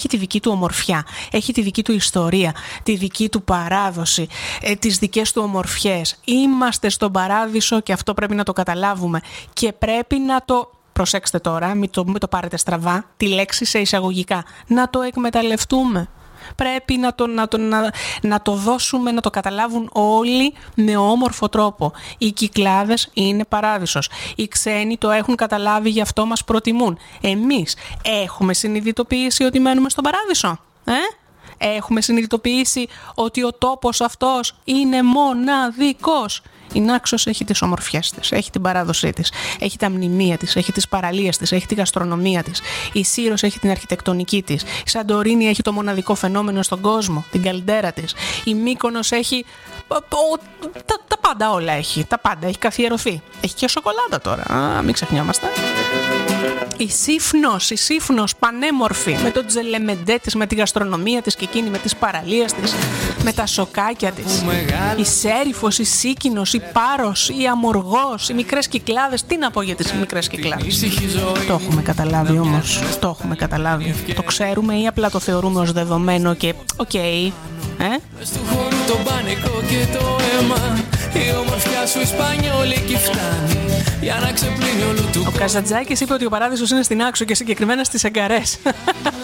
τη δική του ομορφιά, έχει τη δική του ιστορία, τη δική του παράδοση, τις δικές του ομορφιές. Είμαστε στον παράδεισο και αυτό πρέπει να το καταλάβουμε και πρέπει να το... Προσέξτε τώρα, μην το πάρετε στραβά, τη λέξη σε εισαγωγικά. Να το εκμεταλλευτούμε. Πρέπει να το δώσουμε, να το καταλάβουν όλοι με όμορφο τρόπο. Οι Κυκλάδες είναι παράδεισος. Οι ξένοι το έχουν καταλάβει, γι' αυτό μας προτιμούν. Εμείς έχουμε συνειδητοποιήσει ότι μένουμε στον παράδεισο. Έχουμε συνειδητοποιήσει ότι ο τόπος αυτός είναι μοναδικός. Η Νάξος έχει τις ομορφιές της, έχει την παράδοσή της, έχει τα μνημεία της, έχει τις παραλίες της, έχει τη γαστρονομία της. Η Σύρος έχει την αρχιτεκτονική της. Η Σαντορίνη έχει το μοναδικό φαινόμενο στον κόσμο, την καλντέρα της. Η Μύκονος έχει... Τα πάντα όλα έχει, τα πάντα, έχει καθιερωθεί. Έχει και σοκολάτα τώρα, μην ξεχνιόμαστε. Η Σύφνος πανέμορφη, με το τζελεμεντέ της, με τη γαστρονομία της και εκείνη με τις παραλίες της, με τα σοκάκια της. Η Σέριφος, η Σίκινος, η Πάρος, η Αμοργός, οι μικρές Κυκλάδες. Τι να πω για τις μικρές Κυκλάδες? Το έχουμε καταλάβει όμως, το έχουμε καταλάβει. Το ξέρουμε ή απλά το θεωρούμε ως δεδομένο και οκ. Μες του χώρου το πανικό και το αίμα. Η ομορφιά σου Ισπανιόλικη φτάνει για να ξεπλύνει όλου του. Ο Καζαντζάκης είπε ότι ο παράδεισος είναι στην Άξο και συγκεκριμένα στις Εγκαρές.